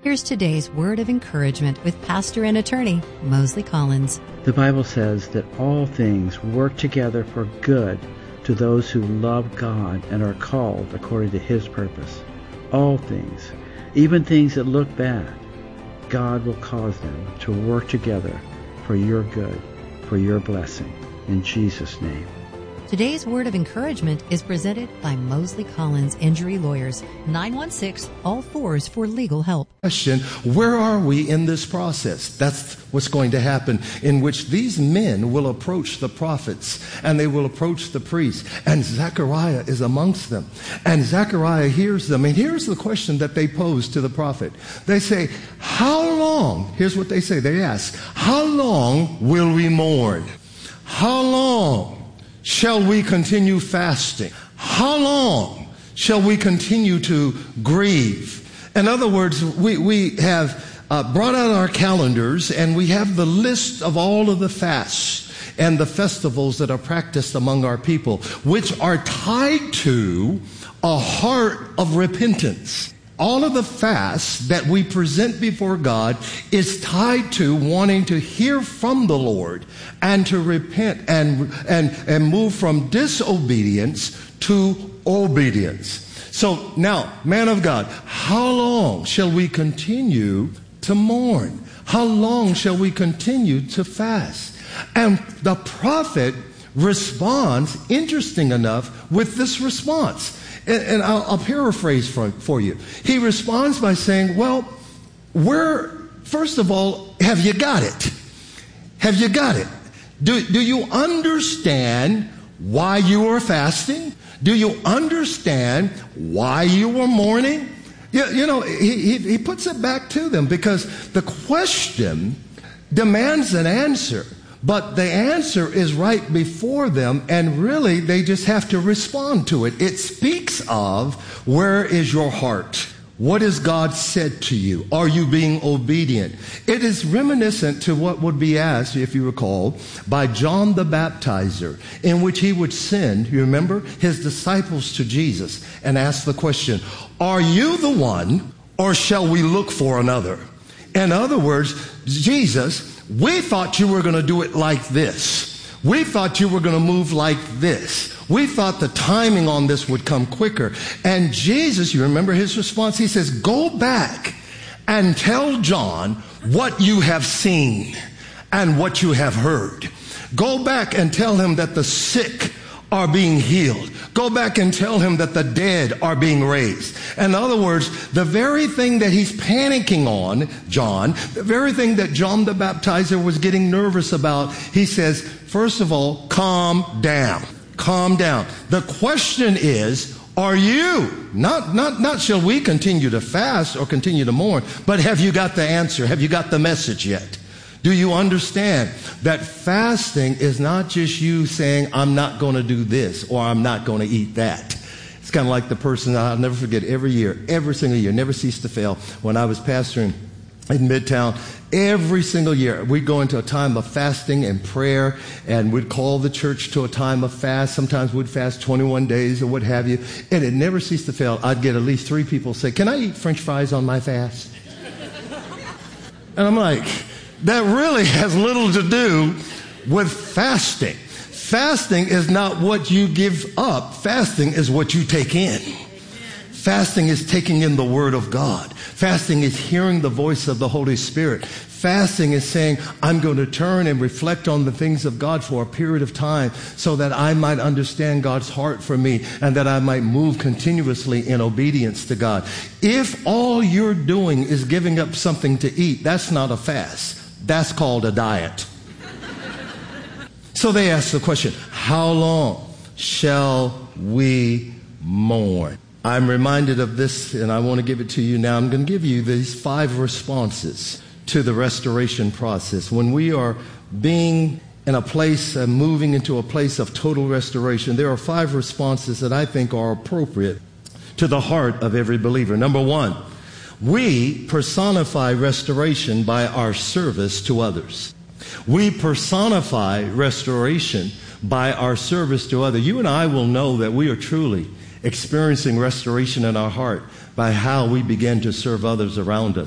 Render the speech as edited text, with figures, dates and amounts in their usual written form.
Here's today's word of encouragement with pastor and attorney Mosley Collins. The Bible says that all things work together for good to those who love God and are called according to His purpose. All things, even things that look bad, God will cause them to work together for your good, for your blessing. In Jesus' name. Today's word of encouragement is presented by Mosley Collins Injury Lawyers, 916-ALL-4s for legal help. Question, where are we in this process? That's what's going to happen, in which these men will approach the prophets and they will approach the priests, and Zechariah is amongst them. And Zechariah hears them, and here's the question that they pose to the prophet. They say, how long, here's what they say, they ask, how long will we mourn? How long shall we continue fasting? How long shall we continue to grieve? In other words, we have brought out our calendars, and we have the list of all of the fasts and the festivals that are practiced among our people, which are tied to a heart of repentance. All of the fasts that we present before God is tied to wanting to hear from the Lord and to repent and move from disobedience to obedience. So now, man of God, how long shall we continue to mourn? How long shall we continue to fast? And the prophet responds, interesting enough, with this response. And I'll paraphrase for you. He responds by saying, well, first of all, have you got it? Have you got it? Do you understand why you are fasting? Do you understand why you are mourning? You know, he puts it back to them, because the question demands an answer. But the answer is right before them, and really they just have to respond to it. It speaks of, where is your heart? What has God said to you? Are you being obedient? It is reminiscent to what would be asked, if you recall, by John the Baptizer, in which he would send, you remember, his disciples to Jesus and ask the question, are you the one, or shall we look for another? In other words, Jesus, we thought you were going to do it like this. We thought you were going to move like this. We thought the timing on this would come quicker. And Jesus, you remember his response? He says, go back and tell John what you have seen and what you have heard. Go back and tell him that the sick are being healed. Go back and tell him that the dead are being raised. In other words, the very thing that he's panicking on, John, the very thing that John the Baptizer was getting nervous about, he says, first of all, calm down. Calm down. The question is, are you, not shall we continue to fast or continue to mourn, but have you got the answer? Have you got the message yet? Do you understand that fasting is not just you saying, I'm not going to do this or I'm not going to eat that? It's kind of like the person, I'll never forget, every single year, never cease to fail. When I was pastoring in Midtown, every single year we'd go into a time of fasting and prayer, and we'd call the church to a time of fast. Sometimes we'd fast 21 days or what have you. And it never ceased to fail. I'd get at least 3 people say, can I eat French fries on my fast? And I'm like, that really has little to do with fasting. Fasting is not what you give up. Fasting is what you take in. Fasting is taking in the Word of God. Fasting is hearing the voice of the Holy Spirit. Fasting is saying, I'm going to turn and reflect on the things of God for a period of time so that I might understand God's heart for me and that I might move continuously in obedience to God. If all you're doing is giving up something to eat, that's not a fast. That's called a diet. So they ask the question, how long shall we mourn? I'm reminded of this, and I want to give it to you now. I'm going to give you these 5 responses to the restoration process. When we are being in a place, moving into a place of total restoration, there are 5 responses that I think are appropriate to the heart of every believer. Number 1, we personify restoration by our service to others. We personify restoration by our service to others. You and I will know that we are truly experiencing restoration in our heart by how we begin to serve others around us.